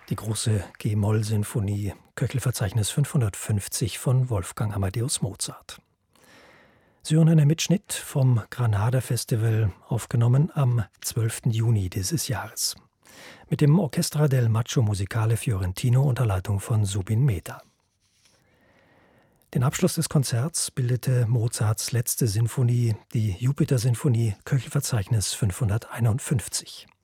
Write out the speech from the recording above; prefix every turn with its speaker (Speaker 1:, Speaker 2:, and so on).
Speaker 1: Die große G-Moll-Sinfonie, Köchelverzeichnis 550 von Wolfgang Amadeus Mozart. Sie hören einen Mitschnitt vom Granada Festival, aufgenommen am 12. Juni dieses Jahres. Mit dem Orchestra del Maggio Musicale Fiorentino unter Leitung von Zubin Mehta. Den Abschluss des Konzerts bildete Mozarts letzte Sinfonie, die Jupiter-Sinfonie, Köchelverzeichnis 551.